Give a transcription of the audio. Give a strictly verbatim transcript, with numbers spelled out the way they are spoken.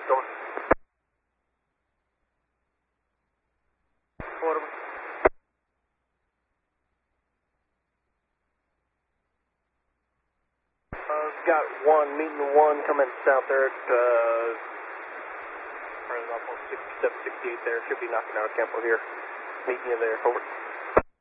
It's over. Over. Uh, got one, meeting the one coming south there at, uh, right off on sixty-seven, sixty-eight there. Should be knocking out a Campo here. Meeting you there, over.